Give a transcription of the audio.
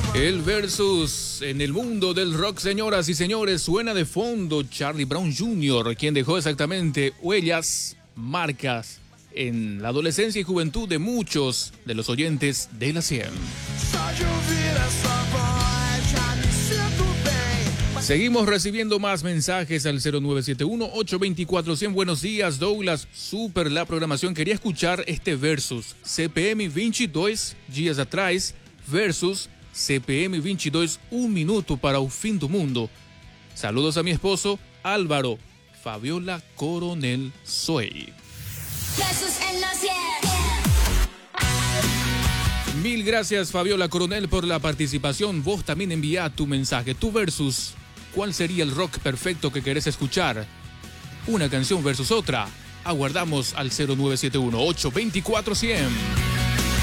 El versus en el mundo del rock, señoras y señores, suena de fondo Charlie Brown Jr., quien dejó exactamente huellas, marcas en la adolescencia y juventud de muchos de los oyentes de la 100. Seguimos recibiendo más mensajes al 0971-824-100. Buenos días, Douglas. Super la programación. Quería escuchar este versus CPM 22 dias atrás versus CPM 22 un minuto para o fim do mundo. Saludos a mi esposo Álvaro. Fabiola Coronel soy. Mil gracias, Fabiola Coronel, por la participación. Vos también envía tu mensaje, tu versus. ¿Cuál sería el rock perfecto que querés escuchar? Una canción versus otra. Aguardamos al 0971-824-100.